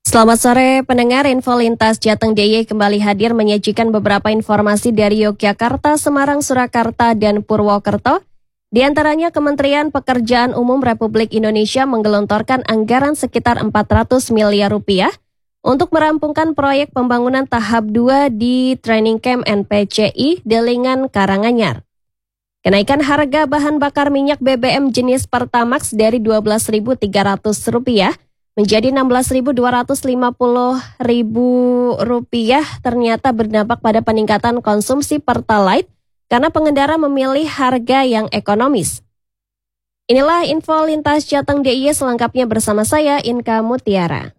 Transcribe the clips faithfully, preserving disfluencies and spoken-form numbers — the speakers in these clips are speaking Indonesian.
Selamat sore pendengar, Info Lintas Jateng D I Y kembali hadir menyajikan beberapa informasi dari Yogyakarta, Semarang, Surakarta, dan Purwokerto. Di antaranya Kementerian Pekerjaan Umum Republik Indonesia menggelontorkan anggaran sekitar empat ratus miliar rupiah untuk merampungkan proyek pembangunan tahap dua di Training Camp N P C I Delingan, Karanganyar. Kenaikan harga bahan bakar minyak B B M jenis Pertamax dari dua belas ribu tiga ratus rupiah menjadi enam belas ribu dua ratus lima puluh rupiah ternyata berdampak pada peningkatan konsumsi Pertalite karena pengendara memilih harga yang ekonomis. Inilah Info Lintas Jateng D I Y selengkapnya bersama saya Inka Mutiara.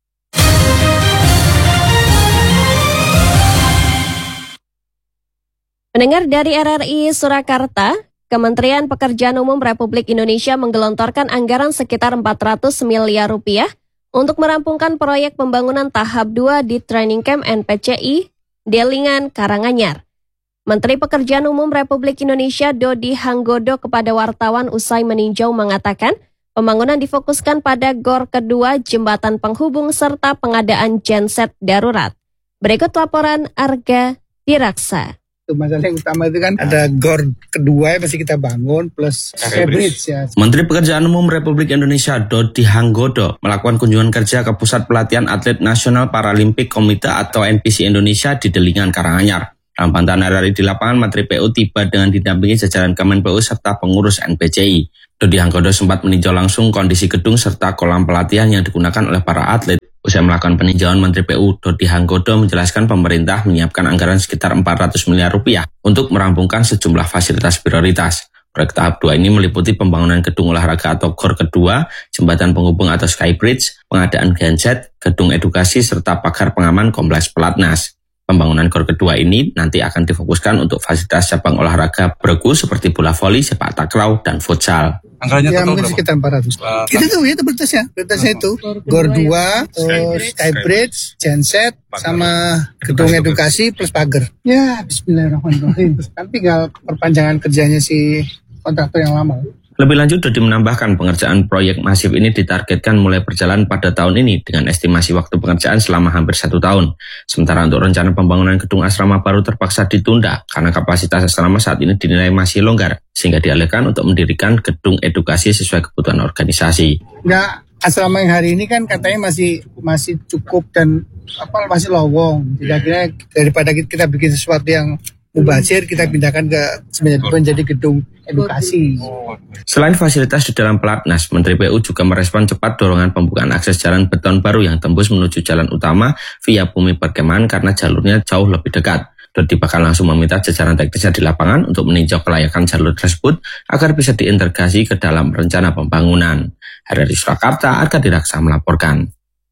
Pendengar dari R R I Surakarta, Kementerian Pekerjaan Umum Republik Indonesia menggelontorkan anggaran sekitar empat ratus miliar rupiah untuk merampungkan proyek pembangunan tahap dua di Training Camp N P C I Delingan, Karanganyar. Menteri Pekerjaan Umum Republik Indonesia Dodi Hanggodo kepada wartawan usai meninjau mengatakan pembangunan difokuskan pada gor kedua, jembatan penghubung, serta pengadaan genset darurat. Berikut laporan Arga Diraksa. Masalah yang utama itu kan ada gor kedua yang masih kita bangun plus bridge ya. Menteri Pekerjaan Umum Republik Indonesia Dodi Hanggodo melakukan kunjungan kerja ke Pusat Pelatihan Atlet Nasional Paralimpik Komite atau N P C Indonesia di Delingan, Karanganyar. Dalam pantauan R R I di lapangan, Menteri P U tiba dengan didampingi jajaran Kemen P U serta pengurus N P C I. Dodi Hanggodo sempat meninjau langsung kondisi gedung serta kolam pelatihan yang digunakan oleh para atlet. Usai melakukan peninjauan, Menteri P U Dodi Hanggodo menjelaskan pemerintah menyiapkan anggaran sekitar empat ratus miliar rupiah untuk merampungkan sejumlah fasilitas prioritas. Proyek tahap dua ini meliputi pembangunan gedung olahraga atau gor kedua, jembatan penghubung atau skybridge, pengadaan genset, gedung edukasi, serta pagar pengaman kompleks pelatnas. Pembangunan gor kedua ini nanti akan difokuskan untuk fasilitas cabang olahraga bergu seperti bola voli, sepak takraw, dan futsal. Anggarannya ya, mungkin berapa? Sekitar empat ratus. Uh, itu tuh ya, itu prioritasnya. Prioritasnya itu gor dua, terus skybridge, genset, sama gedung edukasi plus pagar. Ya, bismillahirrahmanirrahim. Kan tinggal perpanjangan kerjanya si kontraktor yang lama. Lebih lanjut, Dodi menambahkan pengerjaan proyek masif ini ditargetkan mulai berjalan pada tahun ini dengan estimasi waktu pengerjaan selama hampir satu tahun. Sementara untuk rencana pembangunan gedung asrama baru terpaksa ditunda karena kapasitas asrama saat ini dinilai masih longgar, sehingga dialihkan untuk mendirikan gedung edukasi sesuai kebutuhan organisasi. Nah, asrama yang hari ini kan katanya masih masih cukup dan apa masih lowong. Jadi akhirnya daripada kita bikin sesuatu yang mubazir, kita pindahkan ke menjadi gedung edukasi. Selain fasilitas di dalam pelatnas, Menteri P U juga merespon cepat dorongan pembukaan akses jalan beton baru yang tembus menuju jalan utama via bumi perkemahan karena jalurnya jauh lebih dekat. Dodi bakal langsung meminta jajaran teknisnya di lapangan untuk meninjau kelayakan jalur tersebut agar bisa diintegrasi ke dalam rencana pembangunan. Dari Surakarta, Arga Diraksa melaporkan.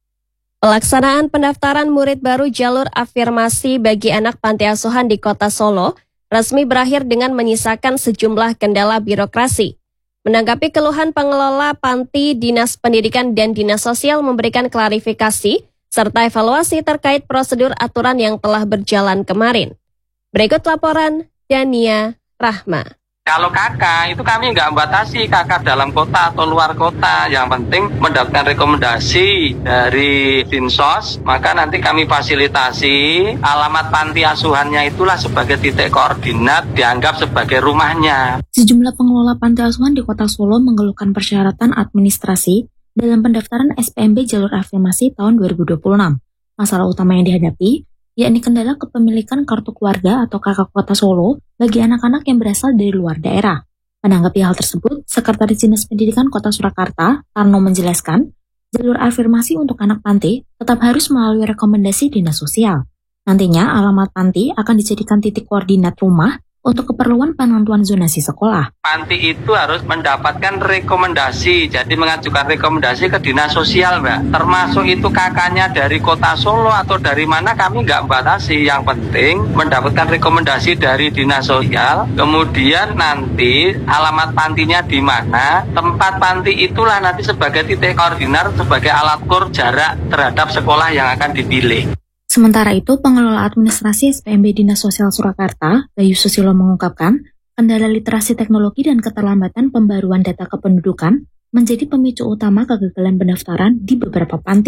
Pelaksanaan pendaftaran murid baru jalur afirmasi bagi anak panti asuhan di Kota Solo resmi berakhir dengan menyisakan sejumlah kendala birokrasi. Menanggapi keluhan pengelola panti, Dinas Pendidikan dan Dinas Sosial memberikan klarifikasi serta evaluasi terkait prosedur aturan yang telah berjalan kemarin. Berikut laporan Dania Rahma. Kalau kakak itu kami nggak membatasi kakak dalam kota atau luar kota. Yang penting mendapatkan rekomendasi dari Dinsos, maka nanti kami fasilitasi alamat panti asuhannya itulah sebagai titik koordinat dianggap sebagai rumahnya. Sejumlah pengelola panti asuhan di Kota Solo mengeluhkan persyaratan administrasi dalam pendaftaran S P M B jalur afirmasi tahun dua ribu dua puluh enam. Masalah utama yang dihadapi yakni kendala kepemilikan kartu keluarga atau K K Kota Solo bagi anak-anak yang berasal dari luar daerah. Menanggapi hal tersebut, Sekretaris Dinas Pendidikan Kota Surakarta, Tarno menjelaskan, jalur afirmasi untuk anak panti tetap harus melalui rekomendasi Dinas Sosial. Nantinya, alamat panti akan dijadikan titik koordinat rumah untuk keperluan penentuan zonasi sekolah. Panti itu harus mendapatkan rekomendasi, jadi mengajukan rekomendasi ke Dinas Sosial, Mbak. Termasuk itu kakaknya dari Kota Solo atau dari mana kami nggak membatasi. Yang penting mendapatkan rekomendasi dari Dinas Sosial, kemudian nanti alamat pantinya di mana, tempat panti itulah nanti sebagai titik koordinat, sebagai alat ukur jarak terhadap sekolah yang akan dipilih. Sementara itu, pengelola administrasi S P M B Dinas Sosial Surakarta, Bayu Susilo mengungkapkan, kendala literasi teknologi dan keterlambatan pembaruan data kependudukan menjadi pemicu utama kegagalan pendaftaran di beberapa panti.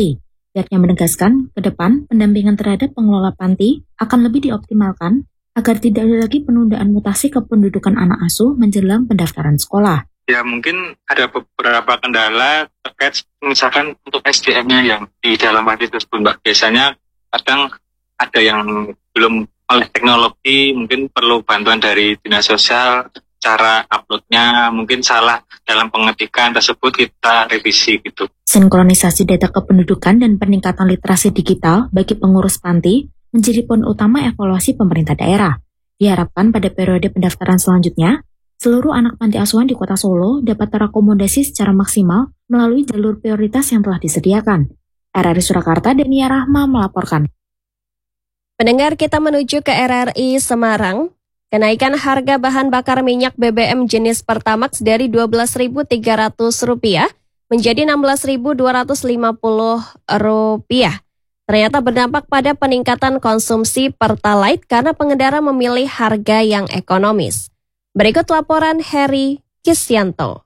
Pihaknya menegaskan, ke depan pendampingan terhadap pengelola panti akan lebih dioptimalkan agar tidak ada lagi penundaan mutasi kependudukan anak asuh menjelang pendaftaran sekolah. Ya mungkin ada beberapa kendala terkait misalkan untuk S D M-nya yang di dalam panti tersebut, Mbak. Biasanya kadang ada yang belum oleh teknologi, mungkin perlu bantuan dari dinas sosial, cara uploadnya mungkin salah dalam pengetikan tersebut, kita revisi gitu. Sinkronisasi data kependudukan dan peningkatan literasi digital bagi pengurus panti menjadi poin utama evaluasi pemerintah daerah. Diharapkan pada periode pendaftaran selanjutnya, seluruh anak panti asuhan di Kota Solo dapat terakomodasi secara maksimal melalui jalur prioritas yang telah disediakan. R R I Surakarta, Denia Rahma melaporkan. Pendengar, kita menuju ke R R I Semarang. Kenaikan harga bahan bakar minyak B B M jenis Pertamax dari dua belas ribu tiga ratus rupiah menjadi enam belas ribu dua ratus lima puluh rupiah. Ternyata berdampak pada peningkatan konsumsi Pertalite karena pengendara memilih harga yang ekonomis. Berikut laporan Heri Kisyanto.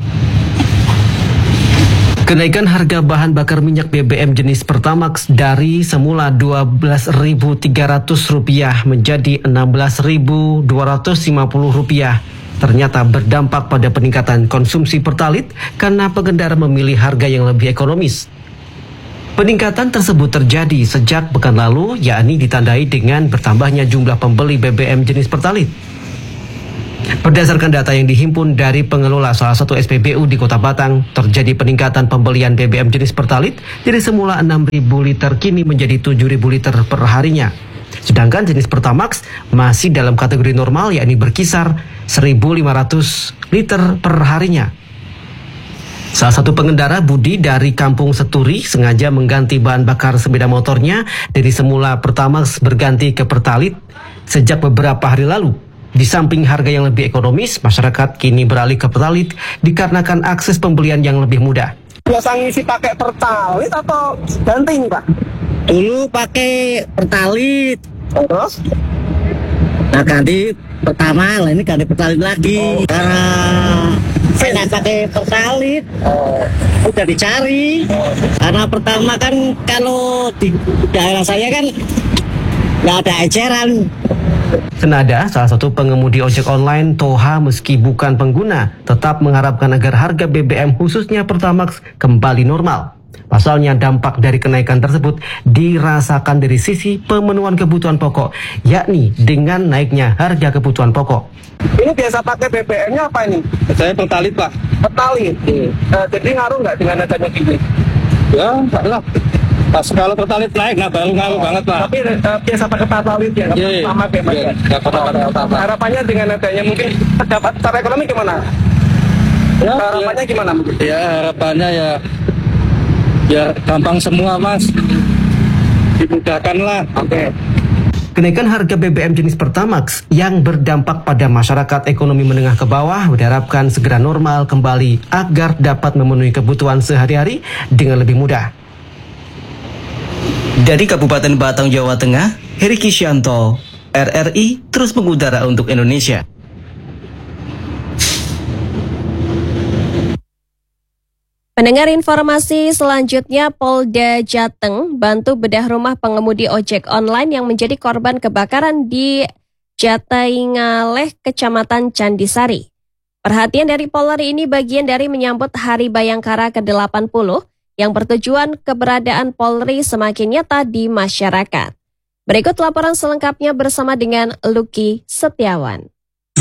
Kenaikan harga bahan bakar minyak B B M jenis Pertamax dari semula dua belas ribu tiga ratus rupiah menjadi enam belas ribu dua ratus lima puluh rupiah. Ternyata berdampak pada peningkatan konsumsi Pertalite karena pengendara memilih harga yang lebih ekonomis. Peningkatan tersebut terjadi sejak pekan lalu, yakni ditandai dengan bertambahnya jumlah pembeli B B M jenis Pertalite. Berdasarkan data yang dihimpun dari pengelola salah satu S P B U di Kota Batang, terjadi peningkatan pembelian B B M jenis Pertalite dari semula enam ribu liter kini menjadi tujuh ribu liter per harinya. Sedangkan jenis Pertamax masih dalam kategori normal, yakni berkisar seribu lima ratus liter per harinya. Salah satu pengendara, Budi dari Kampung Seturi, sengaja mengganti bahan bakar sepeda motornya dari semula Pertamax berganti ke Pertalite sejak beberapa hari lalu. Di samping harga yang lebih ekonomis, masyarakat kini beralih ke Pertalite dikarenakan akses pembelian yang lebih mudah. Biasa ngisi pakai Pertalite atau ganti, Pak? Dulu pakai Pertalite, terus? Nah ganti pertama, lah ini ganti Pertalite lagi. Oh. Karena saya nggak pakai Pertalite, oh. udah dicari. Oh. Karena pertama kan kalau di daerah saya kan nggak ada eceran. Senada, salah satu pengemudi ojek online, Toha, meski bukan pengguna, tetap mengharapkan agar harga B B M khususnya Pertamax kembali normal. Pasalnya dampak dari kenaikan tersebut dirasakan dari sisi pemenuhan kebutuhan pokok, yakni dengan naiknya harga kebutuhan pokok. Ini biasa pakai B B M-nya apa ini? Saya Pertalite, Pak. Pertalite? Hmm. Uh, jadi ngaruh nggak dengan adanya gini? Ya, enggak lah. Pas kalau Pertalite naik, nggak baru ngaruh oh. banget, Pak. Tapi uh, biasa pakai Pertalite ya? Iya, iya. Sama kayak iya, oh. Harapannya dengan adanya mungkin terdapat secara ekonomi gimana? Ya, harapannya ya. gimana mungkin? Ya, harapannya ya ya gampang semua, Mas. Dimudahkan lah. Oke. Okay. Kenaikan harga B B M jenis Pertamax yang berdampak pada masyarakat ekonomi menengah ke bawah diharapkan segera normal kembali agar dapat memenuhi kebutuhan sehari-hari dengan lebih mudah. Dari Kabupaten Batang, Jawa Tengah, Heri Kisyanto, R R I terus mengudara untuk Indonesia. Pendengar, informasi selanjutnya, Polda Jateng bantu bedah rumah pengemudi ojek online yang menjadi korban kebakaran di Jataingaleh, Kecamatan Candisari. Perhatian dari Polri ini bagian dari menyambut Hari Bayangkara ke delapan puluh yang bertujuan keberadaan Polri semakin nyata di masyarakat. Berikut laporan selengkapnya bersama dengan Lucky Setiawan.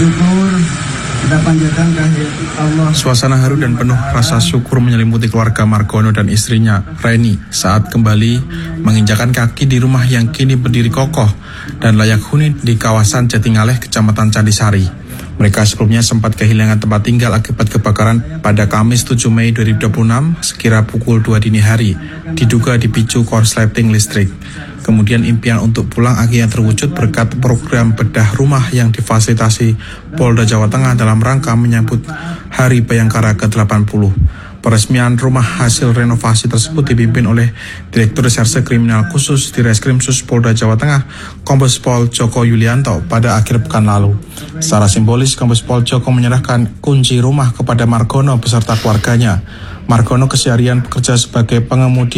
Suasana haru dan penuh rasa syukur menyelimuti keluarga Margono dan istrinya, Reni, saat kembali menginjakan kaki di rumah yang kini berdiri kokoh dan layak huni di kawasan Jataingaleh, Kecamatan Candisari. Mereka sebelumnya sempat kehilangan tempat tinggal akibat kebakaran pada Kamis tujuh Mei dua ribu dua puluh enam sekira pukul dua dini hari, diduga dipicu korsleting listrik. Kemudian impian untuk pulang akhirnya terwujud berkat program bedah rumah yang difasilitasi Polda Jawa Tengah dalam rangka menyambut Hari Bayangkara ke delapan puluh. Peresmian rumah hasil renovasi tersebut dipimpin oleh Direktur Reserse Kriminal Khusus di Reskrimsus Polda Jawa Tengah, Kombes Pol Joko Yulianto, pada akhir pekan lalu. Secara simbolis, Kombes Pol Joko menyerahkan kunci rumah kepada Margono beserta keluarganya. Margono keseharian bekerja sebagai pengemudi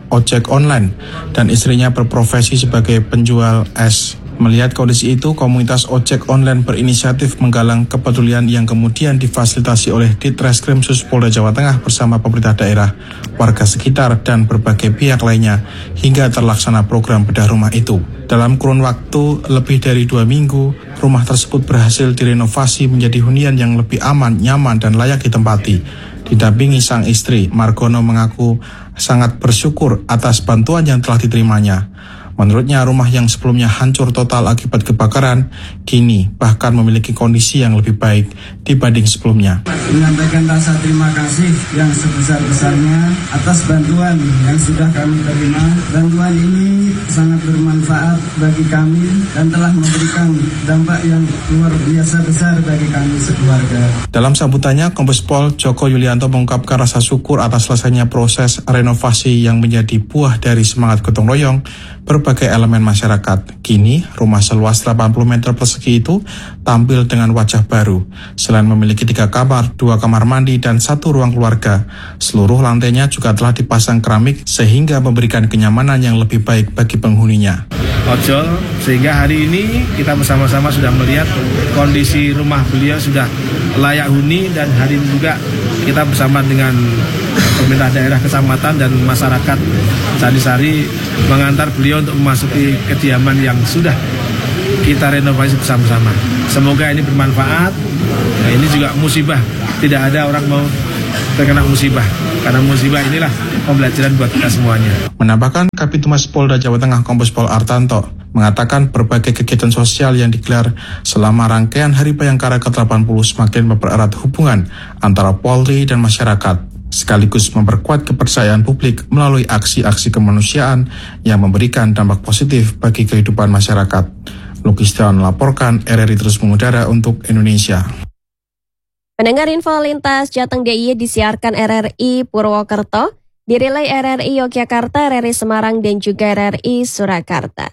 ojek online dan istrinya berprofesi sebagai penjual es. Melihat kondisi itu, komunitas ojek online berinisiatif menggalang kepedulian yang kemudian difasilitasi oleh Ditreskrimsus Polda Jawa Tengah bersama pemerintah daerah, warga sekitar, dan berbagai pihak lainnya hingga terlaksana program bedah rumah itu. Dalam kurun waktu lebih dari dua minggu, rumah tersebut berhasil direnovasi menjadi hunian yang lebih aman, nyaman, dan layak ditempati. Didampingi sang istri, Margono mengaku sangat bersyukur atas bantuan yang telah diterimanya. Menurutnya, rumah yang sebelumnya hancur total akibat kebakaran, kini bahkan memiliki kondisi yang lebih baik dibanding sebelumnya. Menyampaikan rasa terima kasih yang sebesar-besarnya atas bantuan yang sudah kami terima. Bantuan ini sangat bermanfaat bagi kami dan telah memberikan dampak yang luar biasa besar bagi kami sekeluarga. Dalam sambutannya, Kombes Pol Joko Yulianto mengungkapkan rasa syukur atas selesainya proses renovasi yang menjadi buah dari semangat gotong royong berbagai elemen masyarakat. Kini, rumah seluas delapan puluh meter persegi itu tampil dengan wajah baru. Selain memiliki tiga kamar, dua kamar mandi, dan satu ruang keluarga, seluruh lantainya juga telah dipasang keramik sehingga memberikan kenyamanan yang lebih baik bagi penghuninya. Ojol, sehingga hari ini kita bersama-sama sudah melihat kondisi rumah beliau sudah layak huni, dan hari ini juga kita bersama dengan pemerintah daerah, kecamatan, dan masyarakat Sari-Sari mengantar beliau untuk memasuki kediaman yang sudah kita renovasi bersama-sama. Semoga ini bermanfaat. Nah, ini juga musibah. Tidak ada orang mau terkena musibah. Karena musibah inilah pembelajaran buat kita semuanya. Menambahkan, Kabitumas Polda Jawa Tengah Kombes Pol Artanto mengatakan berbagai kegiatan sosial yang digelar selama rangkaian Hari Bayangkara ke delapan puluh semakin mempererat hubungan antara Polri dan masyarakat, sekaligus memperkuat kepercayaan publik melalui aksi-aksi kemanusiaan yang memberikan dampak positif bagi kehidupan masyarakat. Lukistiawan melaporkan, R R I terus mengudara untuk Indonesia. Pendengar info lintas Jateng D I Y disiarkan R R I Purwokerto, direlay R R I Yogyakarta, R R I Semarang, dan juga R R I Surakarta.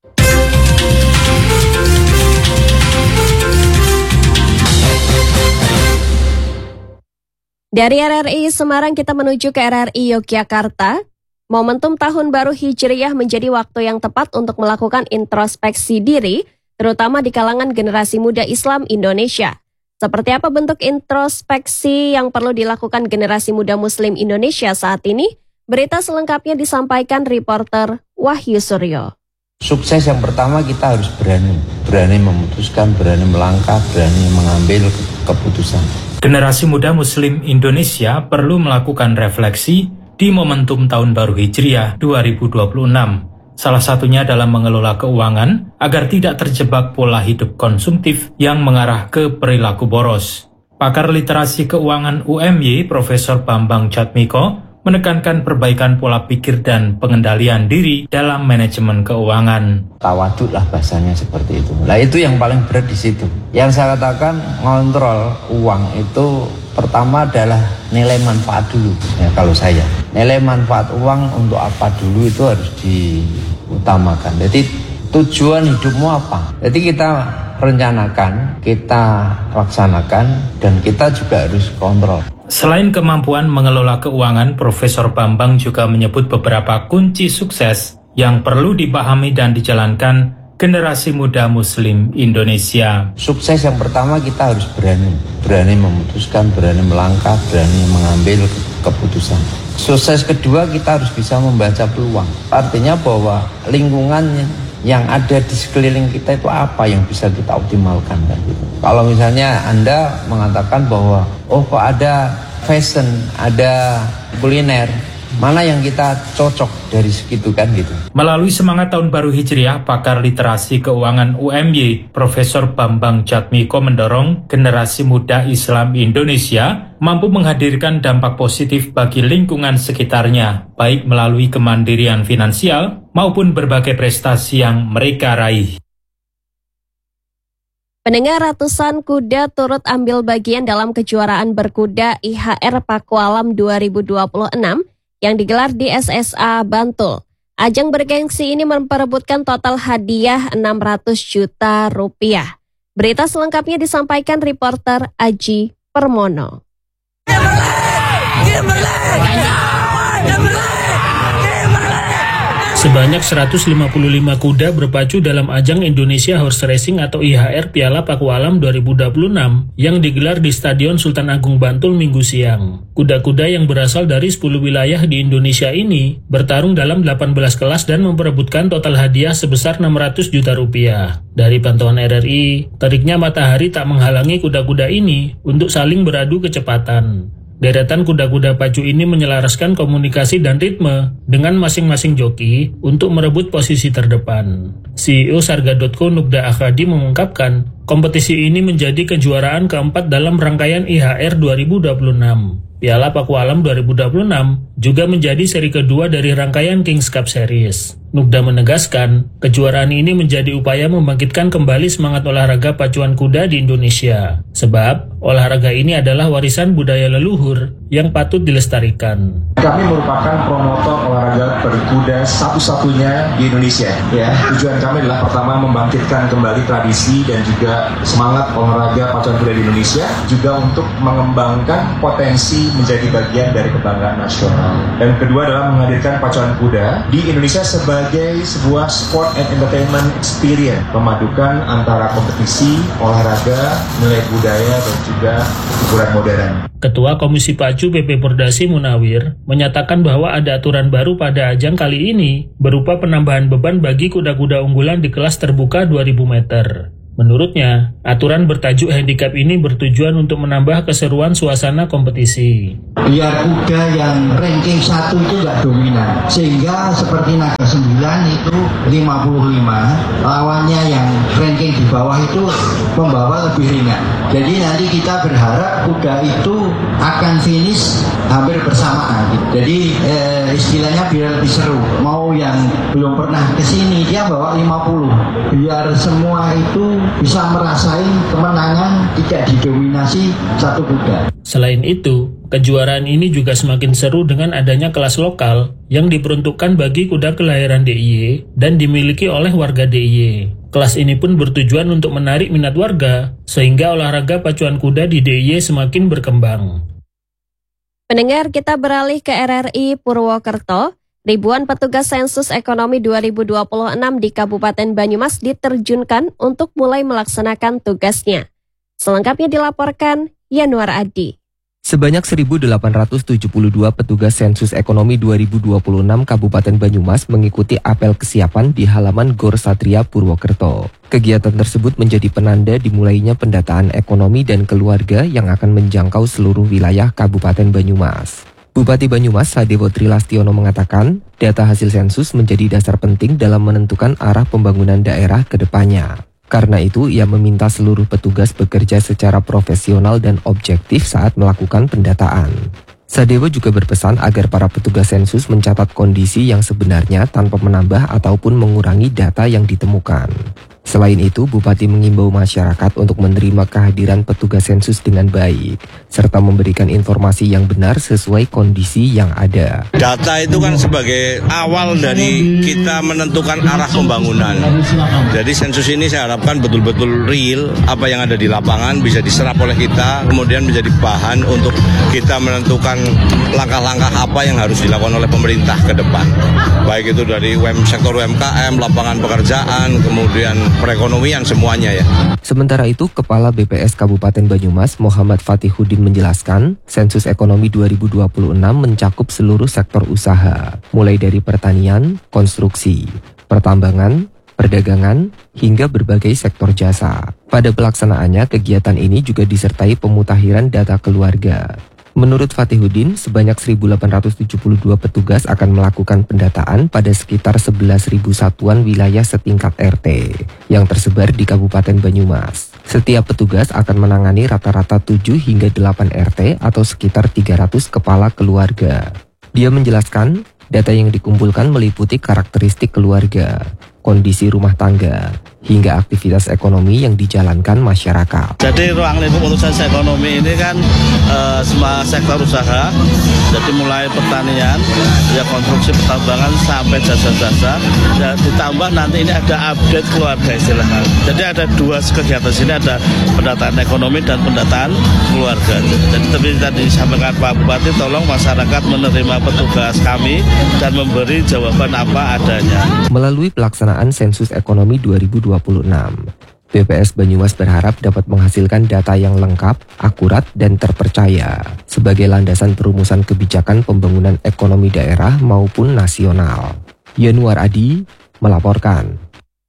Dari R R I Semarang kita menuju ke R R I Yogyakarta. Momentum Tahun Baru Hijriyah menjadi waktu yang tepat untuk melakukan introspeksi diri, terutama di kalangan generasi muda Islam Indonesia. Seperti apa bentuk introspeksi yang perlu dilakukan generasi muda Muslim Indonesia saat ini? Berita selengkapnya disampaikan reporter Wahyu Suryo. Sukses yang pertama, kita harus berani, berani memutuskan, berani melangkah, berani mengambil keputusan. Generasi muda Muslim Indonesia perlu melakukan refleksi di momentum Tahun Baru Hijriah dua ribu dua puluh enam. Salah satunya dalam mengelola keuangan agar tidak terjebak pola hidup konsumtif yang mengarah ke perilaku boros. Pakar literasi keuangan U M Y Profesor Bambang Jatmiko menekankan perbaikan pola pikir dan pengendalian diri dalam manajemen keuangan. Tawaduk lah bahasanya seperti itu. Nah, itu yang paling berat di situ. Yang saya katakan, ngontrol uang itu pertama adalah nilai manfaat dulu. Ya, kalau saya, nilai manfaat uang untuk apa dulu itu harus diutamakan. Jadi tujuan hidupmu apa? Jadi kita rencanakan, kita laksanakan, dan kita juga harus kontrol. Selain kemampuan mengelola keuangan, Profesor Bambang juga menyebut beberapa kunci sukses yang perlu dipahami dan dijalankan generasi muda Muslim Indonesia. Sukses yang pertama, kita harus berani, berani memutuskan, berani melangkah, berani mengambil keputusan. Sukses kedua, kita harus bisa membaca peluang. Artinya bahwa lingkungannya yang ada di sekeliling kita itu apa yang bisa kita optimalkan kan gitu. Kalau misalnya Anda mengatakan bahwa oh kok ada fashion, ada kuliner, mana yang kita cocok dari segitu kan gitu. Melalui semangat Tahun Baru Hijriah, pakar literasi keuangan U M Y Profesor Bambang Jatmiko mendorong generasi muda Islam Indonesia mampu menghadirkan dampak positif bagi lingkungan sekitarnya, baik melalui kemandirian finansial maupun berbagai prestasi yang mereka raih. Pendengar, ratusan kuda turut ambil bagian dalam kejuaraan berkuda I H R Pakualam dua ribu dua puluh enam yang digelar di S S A Bantul. Ajang bergengsi ini memperebutkan total hadiah enam ratus juta rupiah. Berita selengkapnya disampaikan reporter Aji Permono. Sebanyak seratus lima puluh lima kuda berpacu dalam ajang Indonesia Horse Racing atau I H R Piala Pakualam dua ribu dua puluh enam yang digelar di Stadion Sultan Agung Bantul Minggu siang. Kuda-kuda yang berasal dari sepuluh wilayah di Indonesia ini bertarung dalam delapan belas kelas dan memperebutkan total hadiah sebesar enam ratus juta rupiah. Dari pantauan R R I, teriknya matahari tak menghalangi kuda-kuda ini untuk saling beradu kecepatan. Deretan kuda-kuda pacu ini menyelaraskan komunikasi dan ritme dengan masing-masing joki untuk merebut posisi terdepan. C E O Sarga dot co Nugda Akhadi mengungkapkan, kompetisi ini menjadi kejuaraan keempat dalam rangkaian I H R dua ribu dua puluh enam. Piala Pakualam dua ribu dua puluh enam juga menjadi seri kedua dari rangkaian Kings Cup Series. Nugda menegaskan, kejuaraan ini menjadi upaya membangkitkan kembali semangat olahraga pacuan kuda di Indonesia. Sebab, olahraga ini adalah warisan budaya leluhur yang patut dilestarikan. Kami merupakan promotor olahraga berkuda satu-satunya di Indonesia. Ya, tujuan kami adalah pertama membangkitkan kembali tradisi dan juga semangat olahraga pacuan kuda di Indonesia, juga untuk mengembangkan potensi menjadi bagian dari kebanggaan nasional. Dan kedua adalah menghadirkan pacuan kuda di Indonesia sebagai sebuah sport and entertainment experience, memadukan antara kompetisi, olahraga, nilai budaya dan juga hiburan modern. Ketua Komisi Pacu P P Pordasi Munawir menyatakan bahwa ada aturan baru pada ajang kali ini berupa penambahan beban bagi kuda-kuda unggulan di kelas terbuka dua ribu meter. Menurutnya, aturan bertajuk handicap ini bertujuan untuk menambah keseruan suasana kompetisi. Biar kuda yang ranking satu itu nggak dominan, sehingga seperti Naga sembilan itu lima puluh lima, lawannya yang ranking di bawah itu membawa lebih ringan. Jadi nanti kita berharap kuda itu akan finish hampir bersamaan. Jadi eh, istilahnya biar lebih seru. Mau yang belum pernah kesini dia bawa lima puluh, biar semua itu bisa merasain kemenangan tidak didominasi satu kuda. Selain itu, kejuaraan ini juga semakin seru dengan adanya kelas lokal yang diperuntukkan bagi kuda kelahiran D I Y dan dimiliki oleh warga D I Y. Kelas ini pun bertujuan untuk menarik minat warga sehingga olahraga pacuan kuda di D I Y semakin berkembang. Pendengar, kita beralih ke R R I Purwokerto. Ribuan petugas sensus ekonomi dua ribu dua puluh enam di Kabupaten Banyumas diterjunkan untuk mulai melaksanakan tugasnya. Selengkapnya dilaporkan Yanuar Adi. Sebanyak seribu delapan ratus tujuh puluh dua petugas sensus ekonomi dua ribu dua puluh enam Kabupaten Banyumas mengikuti apel kesiapan di halaman Gor Satria Purwokerto. Kegiatan tersebut menjadi penanda dimulainya pendataan ekonomi dan keluarga yang akan menjangkau seluruh wilayah Kabupaten Banyumas. Bupati Banyumas Sadewo Trilastiono mengatakan, data hasil sensus menjadi dasar penting dalam menentukan arah pembangunan daerah ke depannya. Karena itu, ia meminta seluruh petugas bekerja secara profesional dan objektif saat melakukan pendataan. Sadewo juga berpesan agar para petugas sensus mencatat kondisi yang sebenarnya tanpa menambah ataupun mengurangi data yang ditemukan. Selain itu, Bupati mengimbau masyarakat untuk menerima kehadiran petugas sensus dengan baik, serta memberikan informasi yang benar sesuai kondisi yang ada. Data itu kan sebagai awal dari kita menentukan arah pembangunan. Jadi sensus ini saya harapkan betul-betul real, apa yang ada di lapangan bisa diserap oleh kita, kemudian menjadi bahan untuk kita menentukan langkah-langkah apa yang harus dilakukan oleh pemerintah ke depan. Baik itu dari sektor U M K M, lapangan pekerjaan, kemudian perekonomian semuanya ya. Sementara itu, Kepala B P S Kabupaten Banyumas Muhammad Fatihuddin menjelaskan, sensus ekonomi dua ribu dua puluh enam mencakup seluruh sektor usaha, mulai dari pertanian, konstruksi, pertambangan, perdagangan, hingga berbagai sektor jasa. Pada pelaksanaannya, kegiatan ini juga disertai pemutakhiran data keluarga. Menurut Fatihuddin, sebanyak seribu delapan ratus tujuh puluh dua petugas akan melakukan pendataan pada sekitar sebelas ribu satuan wilayah setingkat R T yang tersebar di Kabupaten Banyumas. Setiap petugas akan menangani rata-rata tujuh hingga delapan R T atau sekitar tiga ratus kepala keluarga. Dia menjelaskan, data yang dikumpulkan meliputi karakteristik keluarga, kondisi rumah tangga, hingga aktivitas ekonomi yang dijalankan masyarakat. Jadi ruang lingkup untuk ekonomi ini kan e, semua sektor usaha, jadi mulai pertanian, ya konstruksi pertambangan sampai jasa-jasa, dan ditambah nanti ini ada update keluarga istilahnya. Jadi ada dua kegiatan sini, ada pendataan ekonomi dan pendataan keluarga. Jadi seperti tadi disampaikan Pak Bupati, tolong masyarakat menerima petugas kami dan memberi jawaban apa adanya. Melalui pelaksanaan sensus ekonomi dua ribu dua puluh enam, B P S Banyumas berharap dapat menghasilkan data yang lengkap, akurat, dan terpercaya sebagai landasan perumusan kebijakan pembangunan ekonomi daerah maupun nasional. Yanuar Adi melaporkan.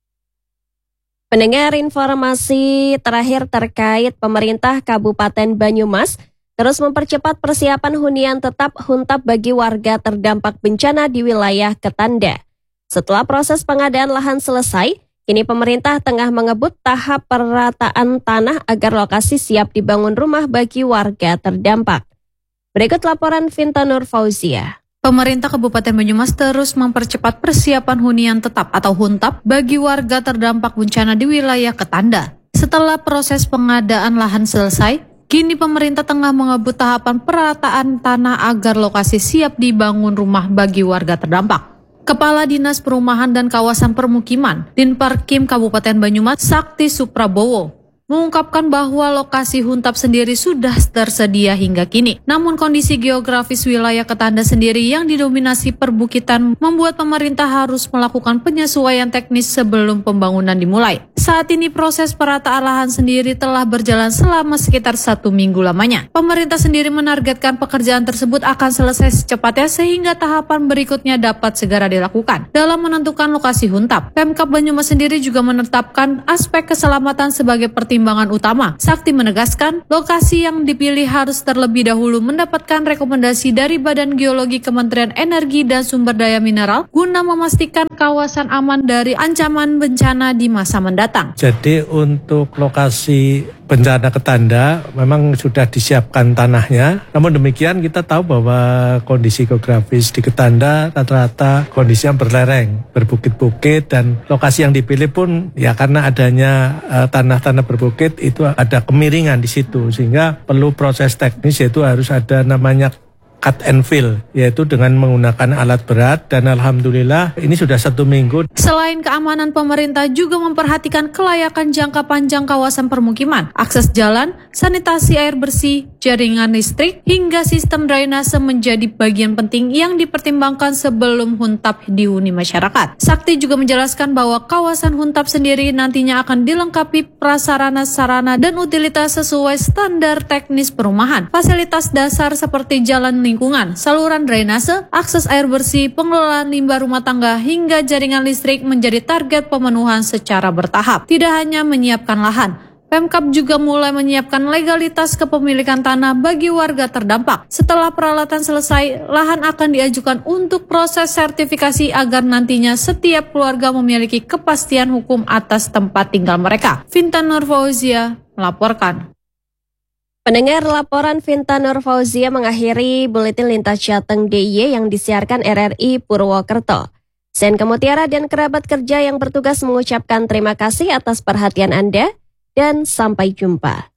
Pendengar, informasi terakhir terkait pemerintah Kabupaten Banyumas terus mempercepat persiapan hunian tetap huntap bagi warga terdampak bencana di wilayah Ketanda. Setelah proses pengadaan lahan selesai, kini pemerintah tengah mengebut tahap perataan tanah agar lokasi siap dibangun rumah bagi warga terdampak. Berikut laporan Vinta Nur Fauzia. Pemerintah Kabupaten Banyumas terus mempercepat persiapan hunian tetap atau huntap bagi warga terdampak bencana di wilayah Ketanda. Setelah proses pengadaan lahan selesai, kini pemerintah tengah mengebut tahapan perataan tanah agar lokasi siap dibangun rumah bagi warga terdampak. Kepala Dinas Perumahan dan Kawasan Permukiman, Dinparkim Kabupaten Banyumas, Sakti Suprabowo, mengungkapkan bahwa lokasi huntap sendiri sudah tersedia hingga kini. Namun kondisi geografis wilayah Ketanda sendiri yang didominasi perbukitan membuat pemerintah harus melakukan penyesuaian teknis sebelum pembangunan dimulai. Saat ini proses perataan lahan sendiri telah berjalan selama sekitar satu minggu lamanya. Pemerintah sendiri menargetkan pekerjaan tersebut akan selesai secepatnya sehingga tahapan berikutnya dapat segera dilakukan. Dalam menentukan lokasi huntap, Pemkab Banyumas sendiri juga menetapkan aspek keselamatan sebagai pertimbangan utama. Sakti menegaskan, lokasi yang dipilih harus terlebih dahulu mendapatkan rekomendasi dari Badan Geologi Kementerian Energi dan Sumber Daya Mineral guna memastikan kawasan aman dari ancaman bencana di masa mendatang. Jadi untuk lokasi bencana Ketanda memang sudah disiapkan tanahnya. Namun demikian kita tahu bahwa kondisi geografis di Ketanda rata-rata kondisi yang berlereng, berbukit-bukit, dan lokasi yang dipilih pun ya karena adanya uh, tanah-tanah berbukit itu ada kemiringan di situ, sehingga perlu proses teknis, yaitu harus ada namanya cut and fill, yaitu dengan menggunakan alat berat, dan alhamdulillah ini sudah satu minggu. Selain keamanan, pemerintah juga memperhatikan kelayakan jangka panjang kawasan permukiman, akses jalan, sanitasi air bersih, jaringan listrik, hingga sistem drainase menjadi bagian penting yang dipertimbangkan sebelum huntap dihuni masyarakat. Sakti juga menjelaskan bahwa kawasan huntap sendiri nantinya akan dilengkapi prasarana-sarana dan utilitas sesuai standar teknis perumahan. Fasilitas dasar seperti jalan lingkungan, saluran drainase, akses air bersih, pengelolaan limbah rumah tangga, hingga jaringan listrik menjadi target pemenuhan secara bertahap. Tidak hanya menyiapkan lahan, Pemkab juga mulai menyiapkan legalitas kepemilikan tanah bagi warga terdampak. Setelah peralatan selesai, lahan akan diajukan untuk proses sertifikasi agar nantinya setiap keluarga memiliki kepastian hukum atas tempat tinggal mereka. Vinta Nur Fauzia melaporkan. Pendengar, laporan Vinta Nur Fauzia mengakhiri Buletin Lintas Jateng D I Y yang disiarkan R R I Purwokerto. Sen Kemutiara dan kerabat kerja yang bertugas mengucapkan terima kasih atas perhatian Anda dan sampai jumpa.